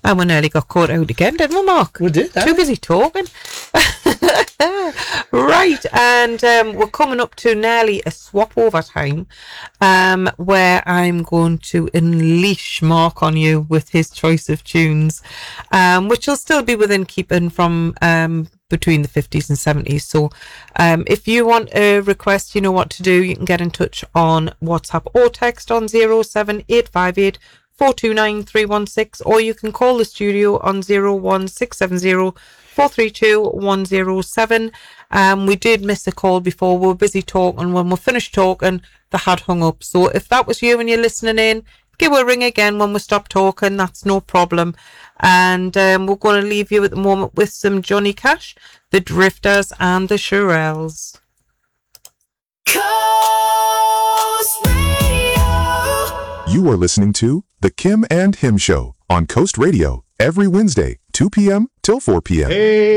And we nearly got caught out again, didn't we, Mark? We did. Too busy talking. Right, and we're coming up to nearly a swap over time, where I'm going to unleash Mark on you with his choice of tunes, which will still be within keeping from between the 50s and 70s. So if you want a request, you know what to do. You can get in touch on WhatsApp or text on 07858 429 316, or you can call the studio on 01670 432 107. We did miss a call before. We were busy talking. When we finished talking, they had hung up. So if that was you and you're listening in, give a ring again when we stop talking. That's no problem. And we're going to leave you at the moment with some Johnny Cash, the Drifters and the Shirelles. Coast Radio. You are listening to The Kim and Him Show on Coast Radio every Wednesday, 2 p.m. till 4 p.m. Hey.